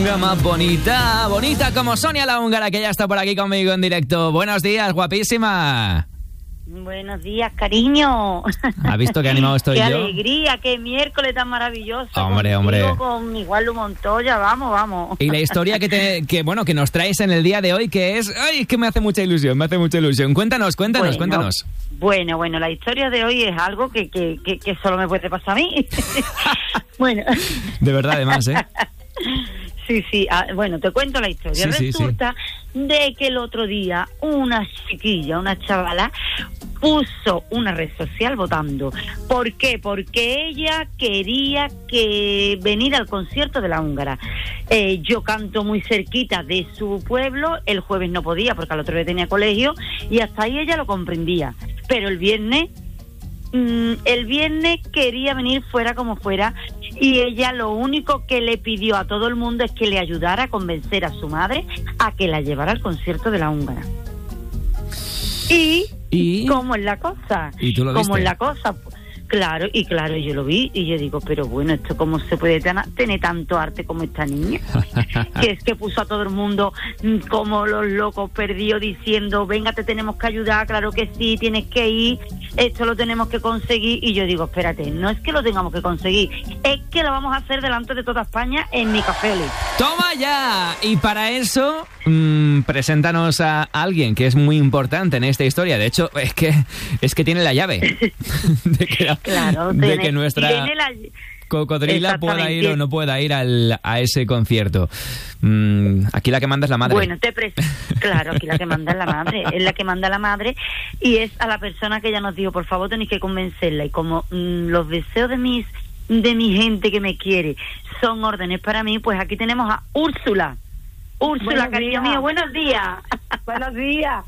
Más bonita, bonita como Sonia la húngara, que ya está por aquí conmigo en directo. Buenos días, guapísima. Buenos días, cariño. ¿Has visto qué animado estoy qué yo? Qué alegría, qué miércoles tan maravilloso. Hombre, contigo, hombre. Con Igual Montoya, vamos. Y la historia que nos traes en el día de hoy, que es... ¡Ay, que me hace mucha ilusión! Cuéntanos. Bueno, la historia de hoy es algo que solo me puede pasar a mí. Bueno. De verdad, además, ¿eh? Sí. Bueno, te cuento la historia. Resulta de que el otro día una chavala, puso una red social votando. ¿Por qué? Porque ella quería venir al concierto de la húngara. Yo canto muy cerquita de su pueblo, el jueves no podía porque al otro día tenía colegio y hasta ahí ella lo comprendía. Pero el viernes quería venir fuera como fuera y ella lo único que le pidió a todo el mundo es que le ayudara a convencer a su madre a que la llevara al concierto de la húngara. ¿Y? ¿Cómo es la cosa? ¿Y tú lo viste? ¿Cómo es la cosa? Claro, yo lo vi y yo digo, pero bueno, ¿esto cómo se puede tener tanto arte como esta niña? Que es que puso a todo el mundo como los locos perdidos diciendo, venga, te tenemos que ayudar, claro que sí, tienes que ir, esto lo tenemos que conseguir. Y yo digo, espérate, no es que lo tengamos que conseguir, es que lo vamos a hacer delante de toda España en mi Café Olé. ¡Toma ya! Y para eso, preséntanos a alguien que es muy importante en esta historia. De hecho, es que tiene la llave de que nuestra cocodrila pueda ir o no pueda ir a ese concierto. Aquí la que manda es la madre. Bueno, claro, aquí la que manda es la madre. Es la que manda la madre y es a la persona que ella nos dijo, por favor, tenéis que convencerla. Y como los deseos de mi gente que me quiere son órdenes para mí, pues aquí tenemos a Úrsula. Úrsula, cariño mío, buenos días. Buenos días.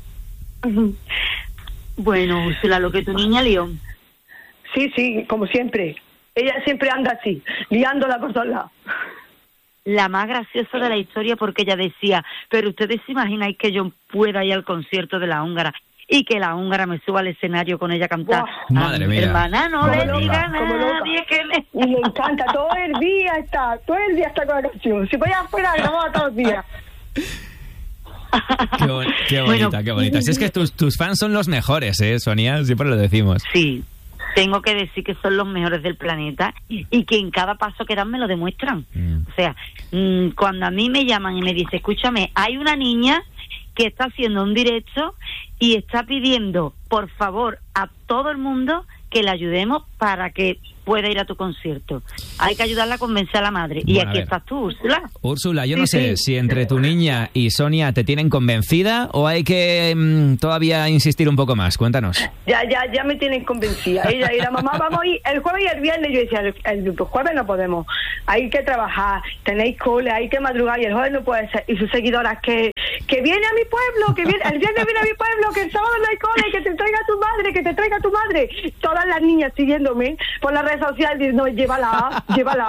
Bueno, Úrsula, lo que tu niña lió. Sí, como siempre. Ella siempre anda así, liándola por todos lados. La más graciosa de la historia porque ella decía, pero ustedes se imaginan que yo pueda ir al concierto de la húngara y que la húngara me suba al escenario con ella a cantar. Wow. Madre mía. Hermana, no le diga a nadie que me... Y le encanta, todo el día está con la canción. Si voy afuera, grababa todos los días. Qué bonita. Si es que tus fans son los mejores, Sonia, siempre lo decimos. Sí, tengo que decir que son los mejores del planeta y que en cada paso que dan me lo demuestran. O sea, cuando a mí me llaman y me dicen, escúchame, hay una niña que está haciendo un directo y está pidiendo, por favor, a todo el mundo que la ayudemos para que pueda ir a tu concierto. Hay que ayudarla a convencer a la madre. Bueno, y aquí estás tú, Úrsula. Úrsula, yo no sé si entre tu niña y Sonia te tienen convencida o hay que todavía insistir un poco más. Cuéntanos. Ya me tienen convencida. Ella y la mamá, vamos a ir el jueves y el viernes. Yo decía, el jueves no podemos. Hay que trabajar, tenéis cole, hay que madrugar y el jueves no puede ser. Y sus seguidoras, que viene a mi pueblo, el viernes viene a mi pueblo, que el sábado no hay cole, que te traiga tu madre. Todas las niñas siguiéndome por la red social diciendo, llévala.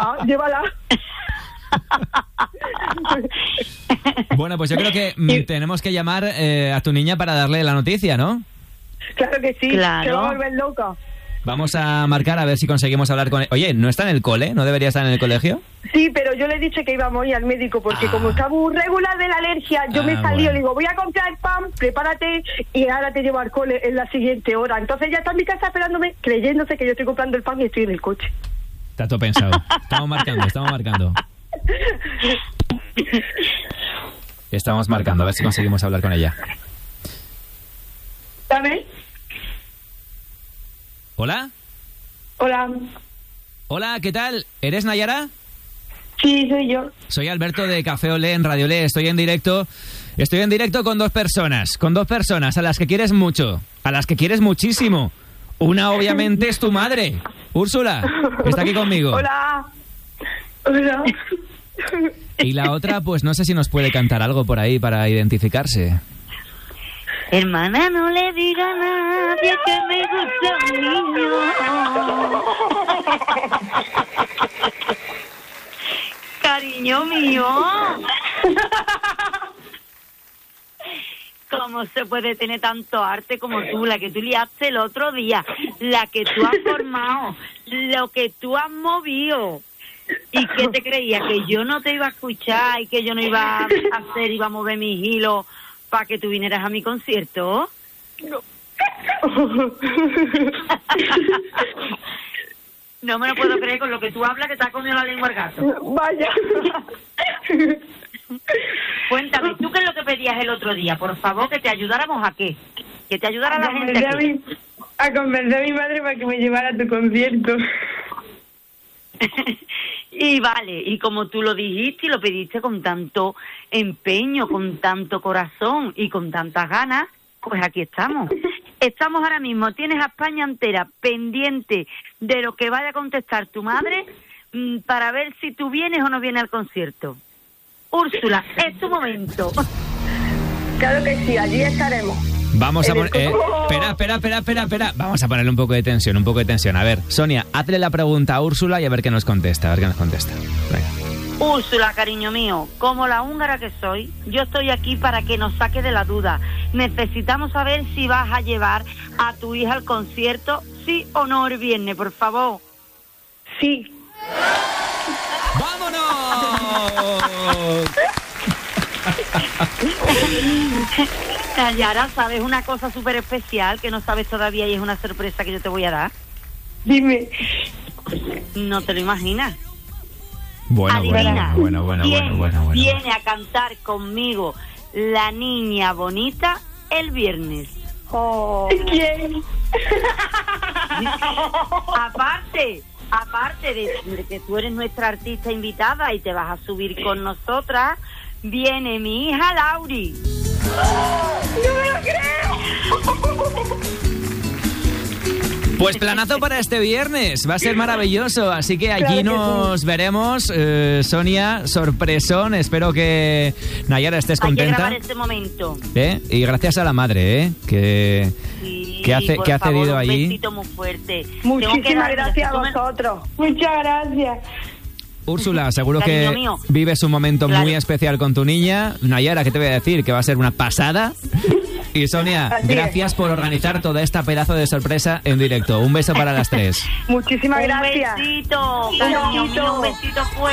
Bueno, pues yo creo que tenemos que llamar a tu niña para darle la noticia, ¿no? Claro que sí, claro. Se va a volver loca. Vamos a marcar a ver si conseguimos hablar con él. Oye, ¿no está en el cole? ¿No debería estar en el colegio? Sí, pero yo le he dicho que íbamos a ir al médico porque como está muy regular de la alergia, yo me salí y le digo, voy a comprar el pan, prepárate y ahora te llevo al cole en la siguiente hora. Entonces ella está en mi casa esperándome, creyéndose que yo estoy comprando el pan y estoy en el coche. Está todo pensado. Estamos marcando. Estamos marcando, a ver si conseguimos hablar con ella. ¿Sabes? ¿Hola? Hola, ¿qué tal? ¿Eres Nayara? Sí, soy yo. Soy Alberto de Café Olé en Radio Olé. Estoy en directo con dos personas a las que quieres mucho, a las que quieres muchísimo. Una obviamente es tu madre, Úrsula, que está aquí conmigo. Hola. Y la otra, pues no sé si nos puede cantar algo por ahí para identificarse. Hermana, no le diga a nadie que me gusta un niño. Cariño mío. ¿Cómo se puede tener tanto arte como tú? La que tú liaste el otro día, la que tú has formado, lo que tú has movido. ¿Y qué te creías? ¿Que yo no te iba a escuchar y que yo no iba a hacer, iba a mover mis hilos para que tú vinieras a mi concierto? No. No me lo puedo creer con lo que tú hablas, que te has comido la lengua al gato. Vaya. Cuéntame, ¿tú qué es lo que pedías el otro día? Por favor, que te ayudáramos a qué. Que te ayudara la gente a convencer a mi madre para que me llevara a tu concierto. Y vale, y como tú lo dijiste y lo pediste con tanto empeño, con tanto corazón y con tantas ganas, pues aquí estamos. Estamos ahora mismo, tienes a España entera pendiente de lo que vaya a contestar tu madre para ver si tú vienes o no vienes al concierto. Úrsula, es tu momento. Claro que sí, allí estaremos. Vamos a poner... Espera. Vamos a ponerle un poco de tensión, A ver, Sonia, hazle la pregunta a Úrsula y a ver qué nos contesta, Venga. Úrsula, cariño mío, como la húngara que soy, yo estoy aquí para que nos saque de la duda. Necesitamos saber si vas a llevar a tu hija al concierto, sí o no el viernes, por favor. Sí. ¡Vámonos! Nayara, ¿sabes una cosa súper especial que no sabes todavía y es una sorpresa que yo te voy a dar? Dime. No te lo imaginas. Bueno. Viene a cantar conmigo la niña bonita el viernes. Oh. ¿Quién? Aparte de que tú eres nuestra artista invitada y te vas a subir con nosotras, viene mi hija Lauri. ¡No me lo creo! Pues planazo para este viernes, va a ser maravilloso, así que allí nos veremos, Sonia, sorpresón, espero que Nayara estés contenta. Hay que grabar este momento. Y gracias a la madre, que ha cedido allí. Un besito muy fuerte. Muchísimas gracias a vosotros. Muchas gracias. Úrsula, seguro que vives un momento muy especial con tu niña. Nayara, ¿qué te voy a decir? Que va a ser una pasada. Y Sonia, gracias por organizar toda esta pedazo de sorpresa en directo. Un beso para las tres. Muchísimas gracias. Un besito, cariño mío, un besito fuerte.